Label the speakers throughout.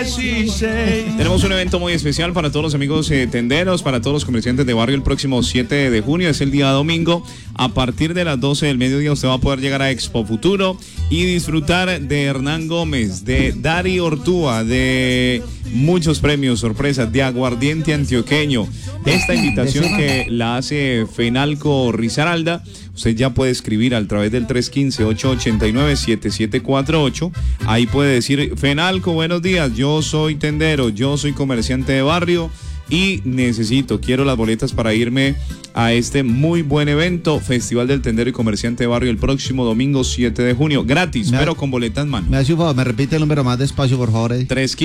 Speaker 1: 16.
Speaker 2: Tenemos un evento muy especial para todos los amigos tenderos, para todos los comerciantes de barrio el próximo 7 de junio, es el día domingo. A partir de las 12 del mediodía usted va a poder llegar a Expo Futuro y disfrutar de Hernán Gómez, de Dari Ortúa, de muchos premios, sorpresas, de aguardiente antioqueño. Esta invitación que la hace Fenalco Risaralda, usted ya puede escribir a través del 315-889-7748. Ahí puede decir: Fenalco, buenos días, yo soy tendero, yo soy comerciante de barrio y quiero las boletas para irme a este muy buen evento, Festival del Tendero y Comerciante de Barrio, el próximo domingo 7 de junio, gratis, pero con boleta en mano.
Speaker 3: Me hace un favor, me repite el número más despacio, por favor.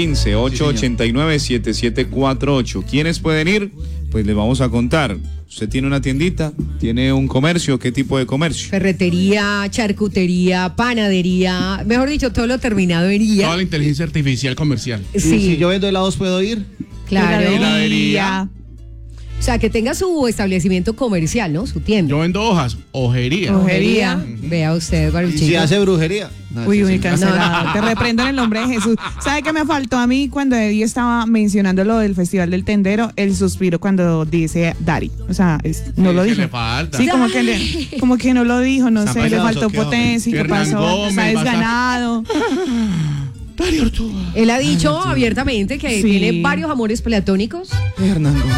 Speaker 2: 315-889-7748. ¿Quiénes pueden ir? Pues les vamos a contar. ¿Usted tiene una tiendita? ¿Tiene un comercio? ¿Qué tipo de comercio?
Speaker 4: Ferretería, charcutería, panadería, mejor dicho, todo lo terminado en IA.
Speaker 1: Toda la inteligencia artificial comercial.
Speaker 3: Sí. Si yo vendo helados, ¿puedo ir?
Speaker 4: Claro.
Speaker 1: Heladería.
Speaker 4: O sea, que tenga su establecimiento comercial, ¿no? Su tienda.
Speaker 1: Yo vendo hojas, ojería.
Speaker 4: Vea usted, Baruchito.
Speaker 3: ¿Y si hace brujería?
Speaker 5: No, uy, cancelado. Te reprendo en el nombre de Jesús. ¿Sabe qué me faltó a mí cuando Eddie estaba mencionando lo del Festival del Tendero? El suspiro cuando dice Dari. O sea, no lo dijo.
Speaker 1: Le falta.
Speaker 5: Sí, como que no lo dijo, no sé, le faltó potencia. ¿Qué pasó? Está desganado.
Speaker 4: Dari Ortúa. Él ha dicho abiertamente que tiene varios amores platónicos.
Speaker 3: Hernán Gómez.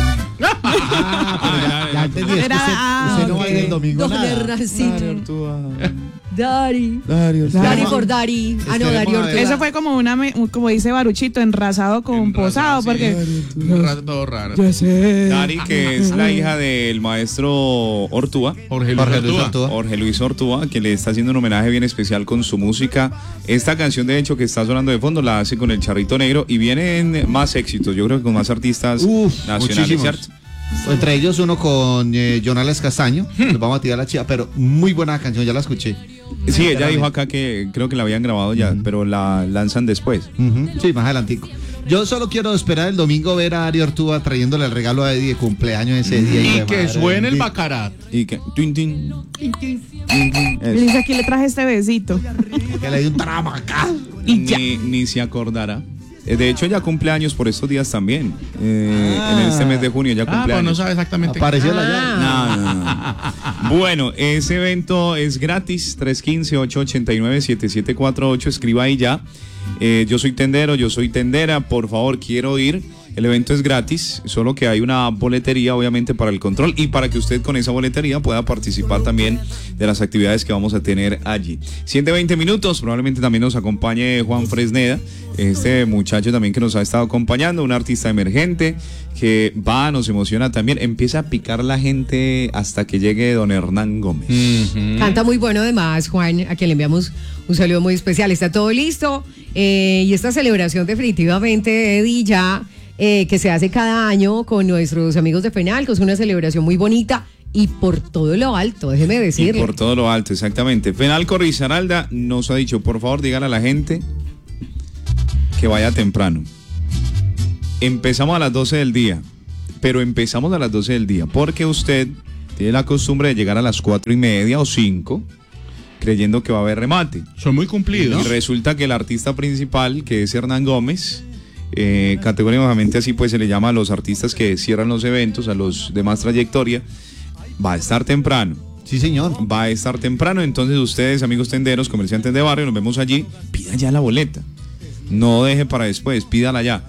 Speaker 3: Ya entendí. Usted no va a ir el domingo.
Speaker 4: Don Hernancito. Dari por Dari. No, Dari Ortúa.
Speaker 5: Eso fue como como dice Baruchito, enrasado con posado, porque
Speaker 1: todo raro.
Speaker 5: Ya sé.
Speaker 2: Dari, que es la hija del maestro Ortúa, Jorge Luis Ortúa, que le está haciendo un homenaje bien especial con su música. Esta canción, de hecho, que está sonando de fondo, la hace con el Charrito Negro y vienen más éxitos, yo creo que con más artistas nacionales, ¿cierto?
Speaker 3: Entre ellos uno con Jonales Castaño, nos vamos a tirar la chiva, pero muy buena canción, ya la escuché.
Speaker 2: Sí, ella dijo acá que creo que la habían grabado ya, pero la lanzan después.
Speaker 3: Sí, más adelantico. Yo solo quiero esperar el domingo ver a Dari Ortúa trayéndole el regalo a Eddie de cumpleaños ese día.
Speaker 1: Y que suene el bacarat.
Speaker 2: Y que
Speaker 5: dice: aquí le traje este besito.
Speaker 3: Que le di un tramacá.
Speaker 2: Ni se acordará. De hecho, ella cumple años por estos días también. En este mes de junio ya cumple años.
Speaker 1: No sabe exactamente.
Speaker 3: Apareció la llave.
Speaker 2: No. Bueno, ese evento es gratis. 315-889-7748. Escriba ahí ya. Yo soy tendero, yo soy tendera. Por favor, quiero ir. El evento es gratis, solo que hay una boletería, obviamente, para el control y para que usted con esa boletería pueda participar también de las actividades que vamos a tener allí. 120 minutos, probablemente también nos acompañe Juan Fresneda, este muchacho también que nos ha estado acompañando, un artista emergente que nos emociona también. Empieza a picar la gente hasta que llegue don Hernán Gómez.
Speaker 4: Canta muy bueno además, Juan, a quien le enviamos un saludo muy especial. Está todo listo y esta celebración definitivamente, Eddie, ya... que se hace cada año con nuestros amigos de Fenalco, es una celebración muy bonita y por todo lo alto, déjeme decirle.
Speaker 2: Y por todo lo alto, exactamente. Fenalco Risaralda nos ha dicho, por favor, díganle a la gente que vaya temprano. Empezamos a las 12 del día, pero empezamos a las 12 del día porque usted tiene la costumbre de llegar a las 4:30 o 5 creyendo que va a haber remate.
Speaker 1: Son muy cumplidos.
Speaker 2: Y resulta que el artista principal, que es Hernán Gómez, categóricamente así pues se le llama a los artistas que cierran los eventos, a los de más trayectoria, va a estar temprano.
Speaker 3: Sí, señor.
Speaker 2: Va a estar temprano, entonces ustedes, amigos tenderos, comerciantes de barrio, nos vemos allí, pida ya la boleta. No deje para después, pídala ya.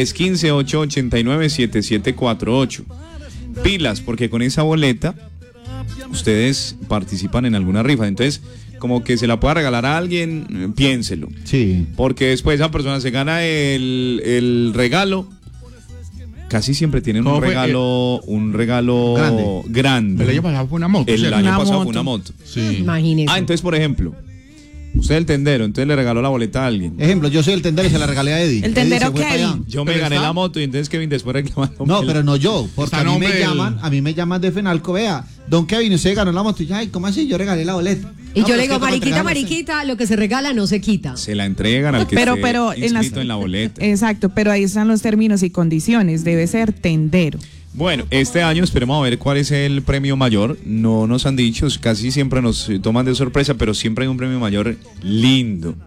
Speaker 2: 315-889-7748. Pilas, porque con esa boleta ustedes participan en alguna rifa, entonces como que se la pueda regalar a alguien, piénselo.
Speaker 3: Sí.
Speaker 2: Porque después esa persona se gana el regalo. Casi siempre tienen un regalo grande.
Speaker 1: El año pasado fue una moto.
Speaker 2: El año pasado fue una moto.
Speaker 1: Sí.
Speaker 4: Imagínese.
Speaker 2: Entonces, por ejemplo, usted es el tendero, entonces le regaló la boleta a alguien.
Speaker 3: Ejemplo, yo soy el tendero y se la regalé a Eddie.
Speaker 5: ¿El tendero qué?
Speaker 2: Yo me gané la moto y entonces Kevin después reclamando.
Speaker 3: No, pero no yo, porque a mí me llaman de Fenalco, vea, don Kevin, usted ganó la moto. Y yo, ay, ¿cómo así? Yo regalé la boleta.
Speaker 4: Y yo le digo, mariquita, lo que se regala no se quita.
Speaker 2: Se la entregan al que esté inscrito en la boleta.
Speaker 5: Exacto, pero ahí están los términos y condiciones, debe ser tendero.
Speaker 2: Bueno, este año esperemos a ver cuál es el premio mayor. No nos han dicho, casi siempre nos toman de sorpresa, pero siempre hay un premio mayor lindo.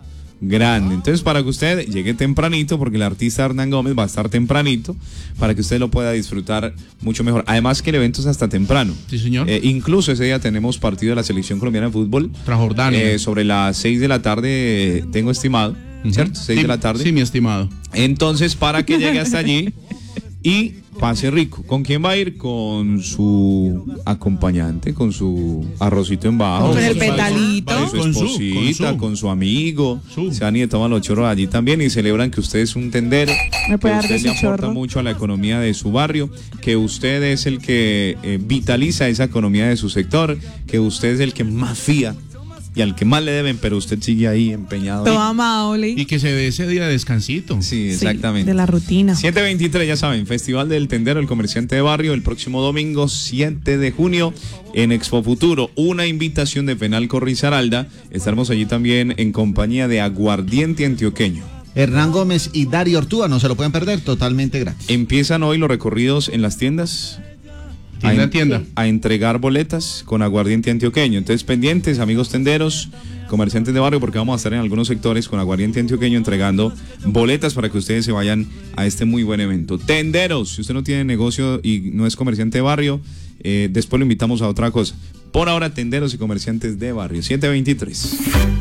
Speaker 2: grande. Entonces, para que usted llegue tempranito, porque el artista Hernán Gómez va a estar tempranito, para que usted lo pueda disfrutar mucho mejor. Además que el evento es hasta temprano.
Speaker 1: Sí, señor.
Speaker 2: Incluso ese día tenemos partido de la Selección Colombiana de Fútbol.
Speaker 1: Transjordania.
Speaker 2: Sobre las 6 de la tarde, tengo estimado, ¿cierto? 6 de la tarde.
Speaker 1: Sí, mi estimado.
Speaker 2: Entonces, para que llegue hasta allí y pase rico. ¿Con quién va a ir? Con su acompañante, con su arrocito en bajo.
Speaker 5: Con el petalito.
Speaker 2: Con su esposita, con su amigo. Se van y toman los chorros allí también y celebran que usted es un tendero.
Speaker 5: Me puede
Speaker 2: que
Speaker 5: dar de
Speaker 2: usted le
Speaker 5: su
Speaker 2: aporta
Speaker 5: chorro.
Speaker 2: mucho a la economía de su barrio, que usted es el que vitaliza esa economía de su sector, que usted es el que más fía y al que más le deben, pero usted sigue ahí empeñado.
Speaker 5: Todo amable.
Speaker 1: Y que se dé ese día de descansito.
Speaker 2: Sí, exactamente.
Speaker 5: De la rutina.
Speaker 2: 7:23, ya saben, Festival del Tendero, el comerciante de barrio, el próximo domingo 7 de junio en Expo Futuro. Una invitación de Fenalco Risaralda. Estaremos allí también en compañía de Aguardiente Antioqueño.
Speaker 3: Hernán Gómez y Darío Ortúa, no se lo pueden perder, totalmente gratis.
Speaker 2: Empiezan hoy los recorridos en las tiendas.
Speaker 1: Tienda.
Speaker 2: A entregar boletas con Aguardiente Antioqueño. Entonces, pendientes, amigos tenderos, comerciantes de barrio, porque vamos a estar en algunos sectores con Aguardiente Antioqueño entregando boletas para que ustedes se vayan a este muy buen evento. Tenderos, si usted no tiene negocio y no es comerciante de barrio, después lo invitamos a otra cosa. Por ahora, tenderos y comerciantes de barrio. 7:23.